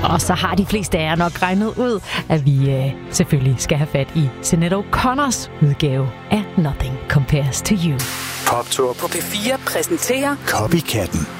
Og så har de fleste af jer nok regnet ud, at vi selvfølgelig skal have fat i Sinéad O'Connors udgave af Nothing Compares to You. Poptur på P4 præsenterer Copycatten.